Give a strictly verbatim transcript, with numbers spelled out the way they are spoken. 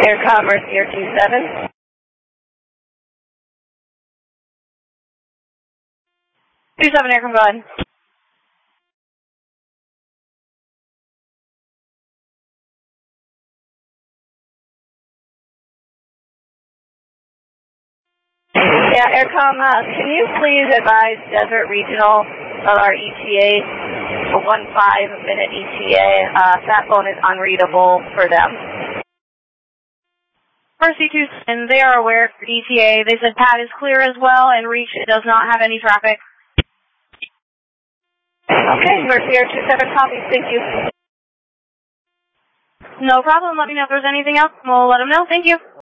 Aircom Mercier two seven. two seven Aircom, go ahead. Yeah, Aircom, uh, can you please advise Desert Regional of our E T A, a one five minute E T A, uh, that phone is unreadable for them. Mercy two, and they are aware for E T A. They said pad is clear as well, and reach does not have any traffic. Okay, Mercier two seven copies, thank you. No problem, let me know if there's anything else, we'll let them know, thank you.